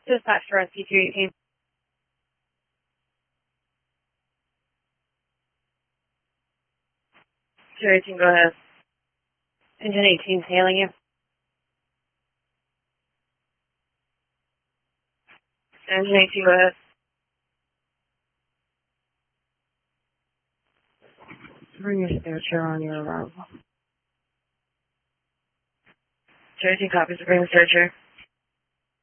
Dispatch to Rescue 218. Go ahead. Engine 18 is hailing you. Engine 18, go ahead. Bring your spare chair on your arrival. 18 copies, bring the spare chair.